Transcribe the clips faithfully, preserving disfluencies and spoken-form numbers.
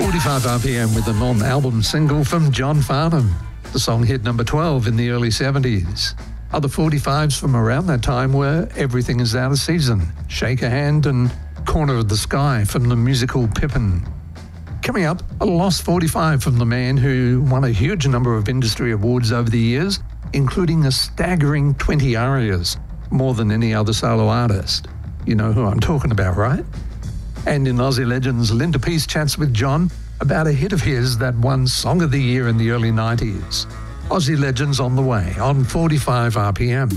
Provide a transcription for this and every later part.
forty-five R P M with a non-album single from John Farnham. The song hit number twelve in the early seventies. Other forty-fives from around that time were Everything Is Out of Season, Shake a Hand and Corner of the Sky from the musical Pippin. Coming up, a lost forty-five from the man who won a huge number of industry awards over the years, including a staggering twenty arias, more than any other solo artist. You know who I'm talking about, right? And in Aussie Legends, Linda Peace chats with John about a hit of his that won Song of the Year in the early nineties. Aussie Legends on the way on forty-five R P M.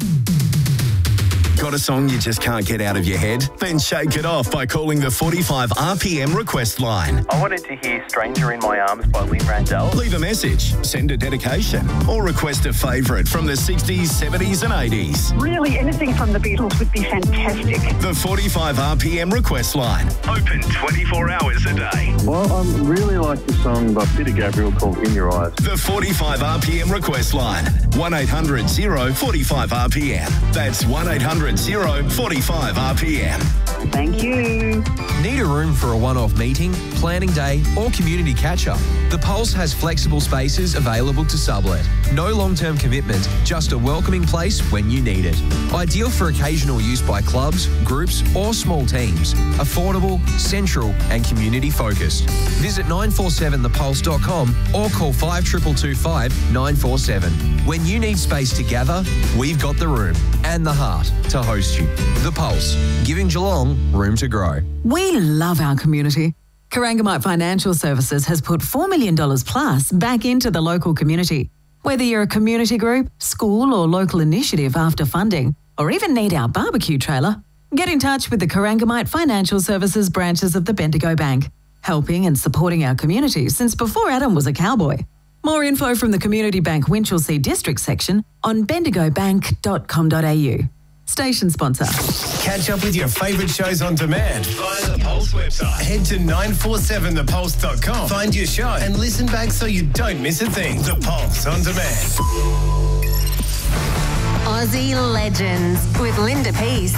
Got a song you just can't get out of your head? Then shake it off by calling the forty-five R P M request line. I wanted to hear Stranger in My Arms by Lynn Randell. Leave a message, send a dedication, or request a favourite from the sixties, seventies and eighties. Really, anything from the Beatles would be fantastic. The forty-five R P M request line. Open twenty-four hours a day. Well, I really like the song by Peter Gabriel called In Your Eyes. The forty-five R P M request line. one eight hundred oh forty-five R P M. That's one eight hundred oh forty-five R P M. Thank you. Need a room for a one-off meeting, planning day or community catch-up? The Pulse has flexible spaces available to sublet. No long-term commitment, just a welcoming place when you need it. Ideal for occasional use by clubs, groups or small teams. Affordable, central and community-focused. Visit nine four seven the pulse dot com or call five two two two five nine four seven. When you need space to gather, we've got the room and the heart to host you. The Pulse, giving Geelong room to grow. We love our community. Corangamite Financial Services has put four million dollars plus back into the local community. Whether you're a community group, school or local initiative after funding, or even need our barbecue trailer, get in touch with the Corangamite Financial Services branches of the Bendigo Bank, helping and supporting our community since before Adam was a cowboy. More info from the Community Bank Winchelsea District section on bendigo bank dot com dot a u. Station sponsor. Catch up with your favourite shows on demand via the Pulse website. Head to nine four seven the pulse dot com. Find your show and listen back so you don't miss a thing. The Pulse on demand. Aussie Legends with Linda Peace.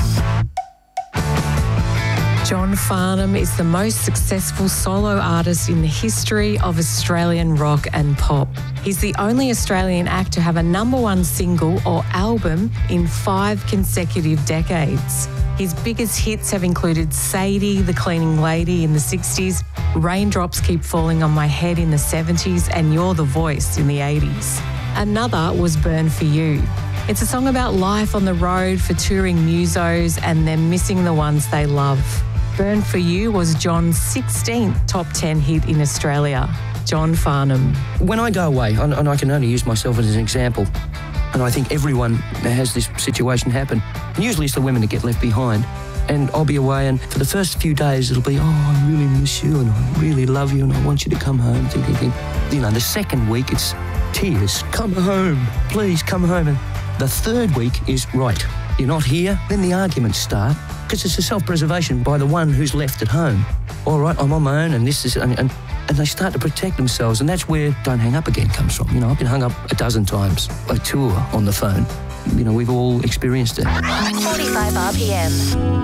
John Farnham is the most successful solo artist in the history of Australian rock and pop. He's the only Australian act to have a number one single or album in five consecutive decades. His biggest hits have included Sadie, the Cleaning Lady in the sixties, Raindrops Keep Falling on My Head in the seventies, and You're the Voice in the eighties. Another was Burn For You. It's a song about life on the road for touring musos and them missing the ones they love. Burn For You was John's sixteenth top ten hit in Australia. John Farnham. When I go away, and I can only use myself as an example, and I think everyone has this situation happen, and usually it's the women that get left behind, and I'll be away and for the first few days it'll be, oh, I really miss you and I really love you and I want you to come home. Think, think, think. You know, the second week it's tears. Come home, please come home. And the third week is, right, you're not here, then the arguments start, because it's a self-preservation by the one who's left at home. All right, I'm on my own and this is, and, and, and they start to protect themselves, and that's where Don't Hang Up Again comes from. You know, I've been hung up a dozen times. I tour on the phone. You know, we've all experienced it. forty-five R P M.